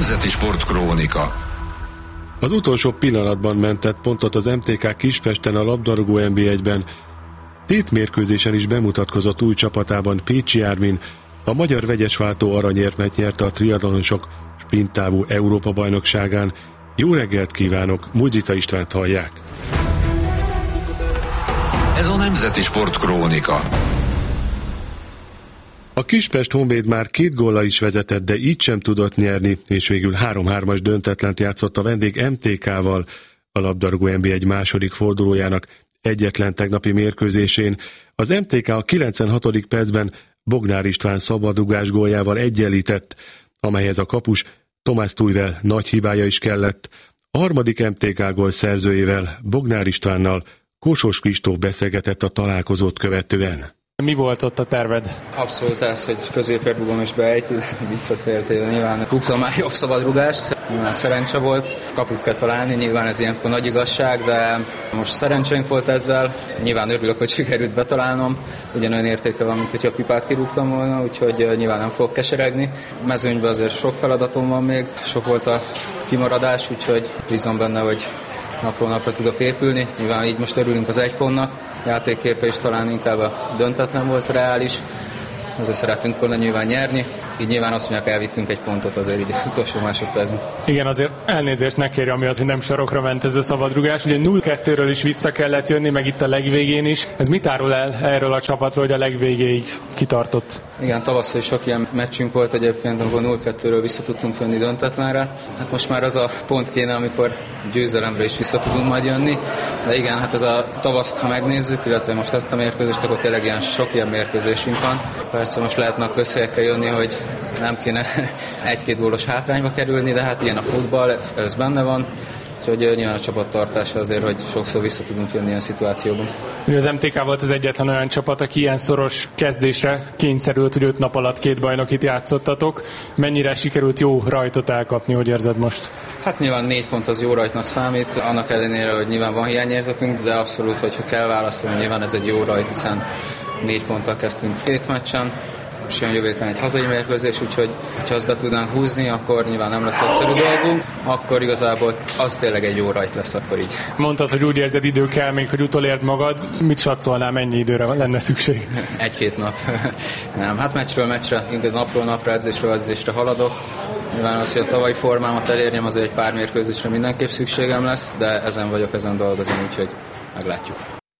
Nemzeti Sportkrónika. Az utolsó pillanatban mentett pontot az MTK Kispesten a labdarúgó NB1-ben. 7 mérkőzésen is bemutatkozott új csapatában Pécsi Ármin, a magyar vegyesváltó aranyérmet nyerte a triatlonosok sprinttávú Európa-bajnokságán. Jó reggelt kívánok, Mújdzica Istvánt hallják. Ez a Nemzeti Sportkrónika. A Kispest Honvéd már 2 góllal is vezetett, de így sem tudott nyerni, és végül 3-3-as döntetlent játszott a vendég MTK-val a labdarúgó NB1 második fordulójának egyetlen tegnapi mérkőzésén. Az MTK a 96. percben Bognár István szabadrugás góljával egyenlített, amelyhez a kapus Tomás Tujvel nagy hibája is kellett. A harmadik MTK gól szerzőjével, Bognár Istvánnal Kossos Kristóf beszélgetett a találkozót követően. Mi volt ott a terved? Abszolút ez, hogy középért rúgom és beejti, viccet féltél, nyilván rúgtam már jobb szabadrugást, nyilván szerencse volt, kaput kell találni, nyilván ez ilyenkor nagy igazság, de most szerencsénk volt ezzel, nyilván örülök, hogy sikerült betalálnom, ugyanolyan értéke van, mint hogyha a pipát kirúgtam volna, úgyhogy nyilván nem fogok keseregni. Mezőnyben azért sok feladatom van még, sok volt a kimaradás, úgyhogy bízom benne, hogy napról napra tudok épülni, nyilván így most örülünk az 1 pontnak, játékképe is talán inkább a döntetlen volt reális, azért szeretünk volna nyilván nyerni, így nyilván azt mondják, elvittünk 1 pontot azért így az utolsó másodpercben. Igen, azért elnézést ne kérje amiatt, hogy nem sarokra ment ez a szabadrugás, ugye 0-2-ről is vissza kellett jönni, meg itt a legvégén is. Ez mit árul el erről a csapatról, hogy a legvégéig kitartott? Igen, tavasszal is sok ilyen meccsünk volt egyébként, amikor 0-2-ről vissza tudtunk jönni döntetlenre. Hát most már az a pont kéne, amikor győzelemre is vissza tudunk majd jönni. De igen, hát ez a tavaszt, ha megnézzük, illetve most ezt a mérkőzést, akkor tényleg ilyen sok ilyen mérkőzésünk van. Persze most lehetne a közhelyekkel jönni, hogy nem kéne 1-2 gólos hátrányba kerülni, de hát ilyen a futball, ez benne van. Úgyhogy nyilván a csapattartása azért, hogy sokszor vissza tudunk jönni ilyen szituációban. Az MTK volt az egyetlen olyan csapat, aki ilyen szoros kezdésre kényszerült, hogy 5 nap alatt 2 bajnokit játszottatok. Mennyire sikerült jó rajtot elkapni, hogy érzed most? Hát nyilván 4 pont az jó rajtnak számít, annak ellenére, hogy nyilván van hiányérzetünk, de abszolút, hogyha kell válaszolni, nyilván ez egy jó rajt, hiszen 4 ponttal kezdtünk 2 meccsen. Most jön jövő héten egy hazai mérkőzés, úgyhogy ha azt be tudnánk húzni, akkor nyilván nem lesz egyszerű dolgunk, akkor igazából az tényleg egy jó rajt lesz akkor így. Mondtad, hogy úgy érzed, idő kell még, hogy utolérd magad. Mit satszolnál, mennyi időre lenne szükség? 1-2 nap. Nem, hát meccsről meccsre, inkább napról napra, edzésről edzésre haladok. Nyilván az, hogy a tavalyi formámat elérjem, azért egy pár mérkőzésre mindenképp szükségem lesz, de ezen vagyok, ezen dolgozom, úgyhogy meglátjuk.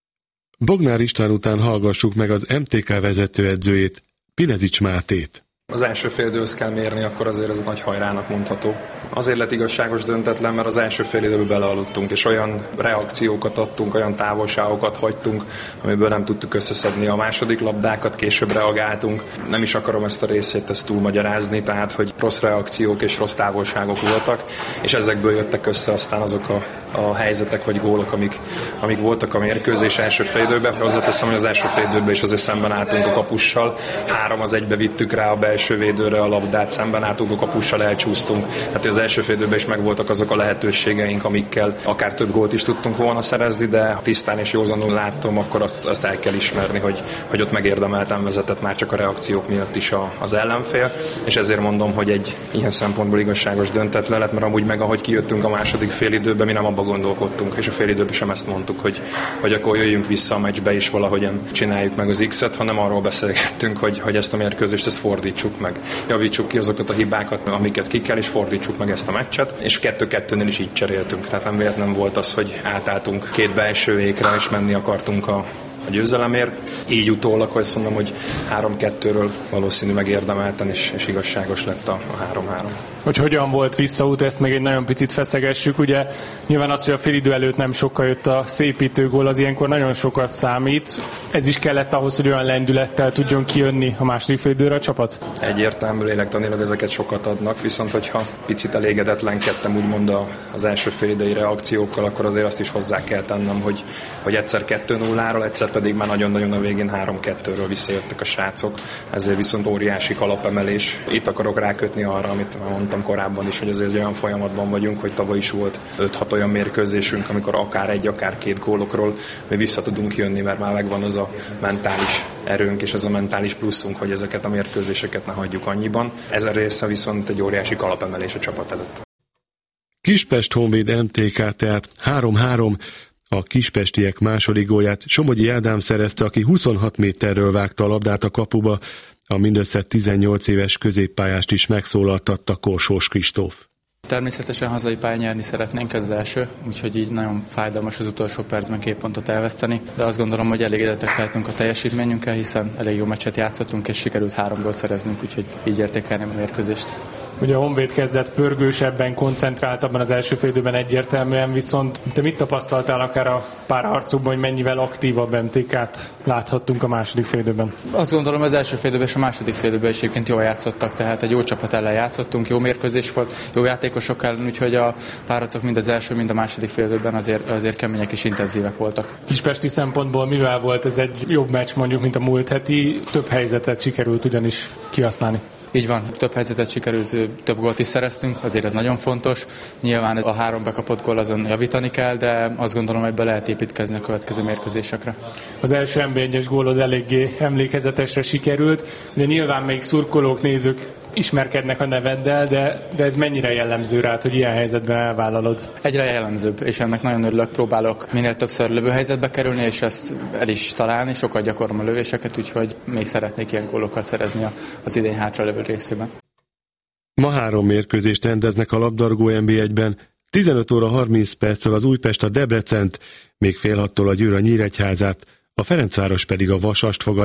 Bognár István után hallgassuk meg az MTK vezetőedzőjét, Pinezics Mátét. Az első fél időhöz kell mérni, akkor azért ez nagy hajrának mondható. Azért lett igazságos döntetlen, mert az első fél időben belealudtunk, és olyan reakciókat adtunk, olyan távolságokat hagytunk, amiből nem tudtuk összeszedni a második labdákat, később reagáltunk. Nem is akarom ezt a részét túlmagyarázni, tehát hogy rossz reakciók és rossz távolságok voltak, és ezekből jöttek össze aztán azok a helyzetek vagy gólok, amik voltak a mérkőzés első fél időben. Hozzáteszem, hogy az első fél időben is azért szemben álltunk a kapussal, 3-1 vittük rá a belső védőre a labdát, szemben álltunk a kapussal, elcsúsztunk. Tehát az első fél időben is megvoltak azok a lehetőségeink, amikkel akár több gólt is tudtunk volna szerezni, de tisztán és józanul láttam, akkor azt el kell ismerni, hogy ott megérdemelten vezetett már csak a reakciók miatt is az ellenfél, és ezért mondom, hogy egy ilyen szempontból igazságos döntetlen lett, mert amúgy meg ahogy kijöttünk a második fél időben, mi nem abba gondolkodtunk, és a fél időben sem ezt mondtuk, hogy akkor jöjjünk vissza a meccsbe és valahogyan csináljuk meg az X-et, hanem arról beszélgettünk, hogy ezt a mérkőzést ezt fordítsuk meg. Javítsuk ki azokat a hibákat, amiket ki kell, és fordítsuk meg ezt a meccset, és 2-2-nél is így cseréltünk. Tehát nem véletlen volt az, hogy átálltunk 2 belső végre, és menni akartunk a győzelemért. Így utólag, hogy azt mondom, hogy 3-2-ről valószínű megérdemelten, és igazságos lett a 3-3. Hogy hogyan volt visszaút, ezt még egy nagyon picit feszegessük. Ugye nyilván az, hogy a félidő előtt nem sokkal jött a szépítő gól, az ilyenkor nagyon sokat számít. Ez is kellett ahhoz, hogy olyan lendülettel tudjon kijönni a második félidőre a csapat? Egyértelmű, lélektanilag ezeket sokat adnak, viszont hogyha picit elégedetlenkedtem úgymond az első félidei reakciókkal, akkor azért azt is hozzá kell tennem, hogy egyszer 2-0-ról, egyszer pedig már nagyon-nagyon a végén 3-2-ről visszajöttek a srácok, ezért viszont óriási kalapemelés. Itt akarok rákötni arra, amit már mondtam korábban is, hogy azért olyan folyamatban vagyunk, hogy tavaly is volt 5-6 olyan mérkőzésünk, amikor akár 1, akár 2 gólokról mi vissza tudunk jönni, mert már megvan az a mentális erőnk és az a mentális pluszunk, hogy ezeket a mérkőzéseket ne hagyjuk annyiban. Ez a része viszont egy óriási kalapemelés a csapat előtt. Kispest Honvéd MTK tehát 3-3, a kispestiek második gólját Somogyi Ádám szerezte, aki 26 méterről vágta a labdát a kapuba, a mindössze 18 éves középpályást is megszólaltatta Korsós Kristóf. Természetesen hazai pályán nyerni szeretnénk, ez az első, úgyhogy így nagyon fájdalmas az utolsó percben 2 pontot elveszteni, de azt gondolom, hogy elégedettek lehetünk a teljesítményünkkel, hiszen elég jó meccset játszottunk, és sikerült 3 gólt szereznünk, úgyhogy így értékelném a mérkőzést. Ugye a Honvéd kezdett pörgősebben, koncentráltabban az első félidőben egyértelműen, viszont te mit tapasztaltál akár a párharcokban, hogy mennyivel aktívabb MTK-t láthattunk a második félidőben? Azt gondolom, az első félidőben és a második félidőben is egyébként jól játszottak, tehát egy jó csapat ellen játszottunk, jó mérkőzés volt, jó játékosok ellen, úgyhogy a párharcok mind az első, mind a második félidőben azért kemények és intenzívek voltak. Kispesti szempontból mivel volt ez egy jobb meccs mondjuk, mint a múlt heti? Több helyzetet sikerült ugyanis kihasználni. Így van, több helyzetet sikerült, több gólt is szereztünk, azért ez nagyon fontos. Nyilván a 3 bekapott gól azon javítani kell, de azt gondolom, hogy be lehet építkezni a következő mérkőzésekre. Az első NB1-es gólod eléggé emlékezetesre sikerült, de nyilván még szurkolók, nézők ismerkednek a neveddel, de ez mennyire jellemző rád, hogy ilyen helyzetben elvállalod? Egyre jellemzőbb, és ennek nagyon örülök, próbálok minél többször lövőhelyzetbe kerülni, és ezt el is találni, sokat gyakorlom a lövéseket, úgyhogy még szeretnék ilyen gólokat szerezni az idén hátralevő részében. Ma 3 mérkőzést rendeznek a labdarúgó NB1-ben, 15 óra 30 perccel az Újpest a Debrecent, még fél 6-tól a Győr a Nyíregyházát, a Ferencváros pedig a Vasast fogadja.